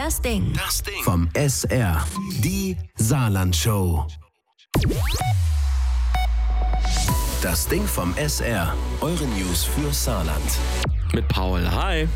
Das Ding. Vom SR. Die Saarland-Show. Das Ding vom SR. Eure News für Saarland. Mit Paul. Hi.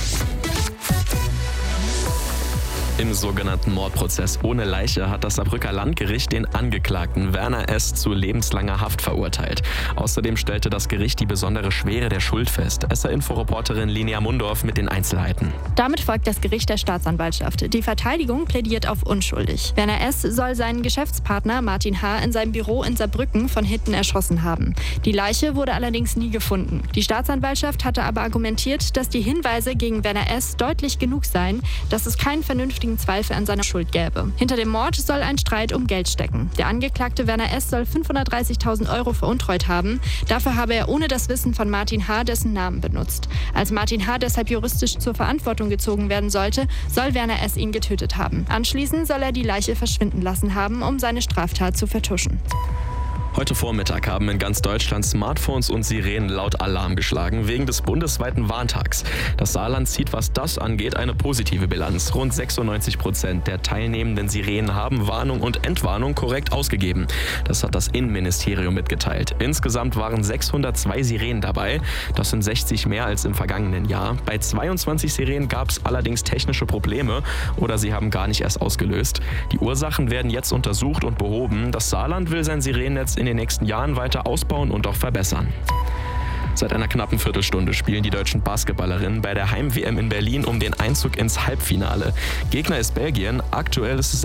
Im sogenannten Mordprozess ohne Leiche hat das Saarbrücker Landgericht den Angeklagten Werner S. zu lebenslanger Haft verurteilt. Außerdem stellte das Gericht die besondere Schwere der Schuld fest. SR-Info-Reporterin Linia Mundorf mit den Einzelheiten. Damit folgt das Gericht der Staatsanwaltschaft. Die Verteidigung plädiert auf unschuldig. Werner S. soll seinen Geschäftspartner Martin H. in seinem Büro in Saarbrücken von hinten erschossen haben. Die Leiche wurde allerdings nie gefunden. Die Staatsanwaltschaft hatte aber argumentiert, dass die Hinweise gegen Werner S. deutlich genug seien, dass es keinen vernünftigen Zweifel an seiner Schuld gäbe. Hinter dem Mord soll ein Streit um Geld stecken. Der Angeklagte Werner S. soll 530.000 € veruntreut haben. Dafür habe er ohne das Wissen von Martin H. dessen Namen benutzt. Als Martin H. deshalb juristisch zur Verantwortung gezogen werden sollte, soll Werner S. ihn getötet haben. Anschließend soll er die Leiche verschwinden lassen haben, um seine Straftat zu vertuschen. Heute Vormittag haben in ganz Deutschland Smartphones und Sirenen laut Alarm geschlagen, wegen des bundesweiten Warntags. Das Saarland zieht, was das angeht, eine positive Bilanz. Rund 96% der teilnehmenden Sirenen haben Warnung und Entwarnung korrekt ausgegeben. Das hat das Innenministerium mitgeteilt. Insgesamt waren 602 Sirenen dabei. Das sind 60 mehr als im vergangenen Jahr. Bei 22 Sirenen gab es allerdings technische Probleme oder sie haben gar nicht erst ausgelöst. Die Ursachen werden jetzt untersucht und behoben. Das Saarland will sein Sirenennetz in den nächsten Jahren weiter ausbauen und auch verbessern. Seit einer knappen Viertelstunde spielen die deutschen Basketballerinnen bei der Heim-WM in Berlin um den Einzug ins Halbfinale. Gegner ist Belgien. Aktuell ist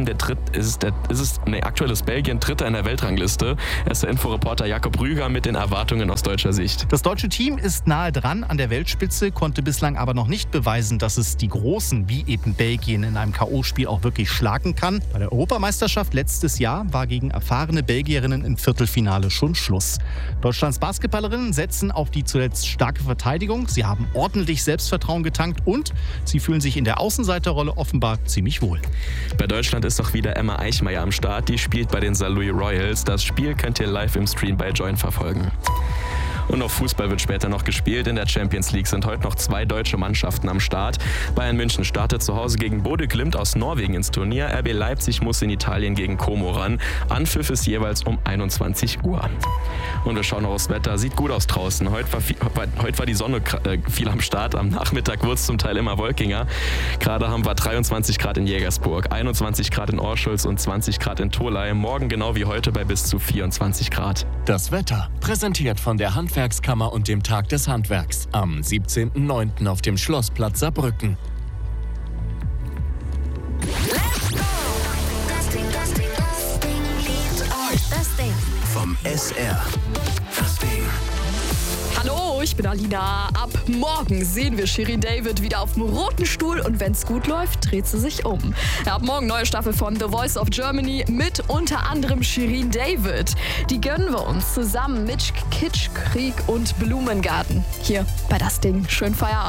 Belgien Dritter in der Weltrangliste. SR-Info-Reporter Jakob Rüger mit den Erwartungen aus deutscher Sicht. Das deutsche Team ist nahe dran an der Weltspitze, konnte bislang aber noch nicht beweisen, dass es die Großen wie eben Belgien in einem K.O.-Spiel auch wirklich schlagen kann. Bei der Europameisterschaft letztes Jahr war gegen erfahrene Belgierinnen im Viertelfinale schon Schluss. Deutschlands Basketballerinnen setzen auf die zuletzt starke Verteidigung. Sie haben ordentlich Selbstvertrauen getankt und sie fühlen sich in der Außenseiterrolle offenbar ziemlich wohl. Bei Deutschland ist auch wieder Emma Eichmeyer am Start. Die spielt bei den Saarlouis Royals. Das Spiel könnt ihr live im Stream bei Join verfolgen. Und auch Fußball wird später noch gespielt. In der Champions League sind heute noch 2 deutsche Mannschaften am Start. Bayern München startet zu Hause gegen Bodø Glimt aus Norwegen ins Turnier. RB Leipzig muss in Italien gegen Como ran. Anpfiff ist jeweils um 21 Uhr. Und wir schauen noch aufs Wetter. Sieht gut aus draußen. Heute war die Sonne viel am Start. Am Nachmittag wurde es zum Teil immer wolkiger. Gerade haben wir 23 Grad in Jägersburg, 21 Grad in Orschulz und 20 Grad in Tholey. Morgen genau wie heute bei bis zu 24 Grad. Das Wetter, präsentiert von der Handwerkskammer und dem Tag des Handwerks am 17.09. auf dem Schlossplatz Saarbrücken. Das Ding. Vom SR. Das Ding. Hallo, ich bin Alina. Ab morgen sehen wir Shirin David wieder auf dem roten Stuhl und wenn's gut läuft, dreht sie sich um. Ab morgen neue Staffel von The Voice of Germany mit unter anderem Shirin David. Die gönnen wir uns zusammen mit Kitschkrieg und Blumengarten. Hier bei Das Ding. Schönen Feierabend.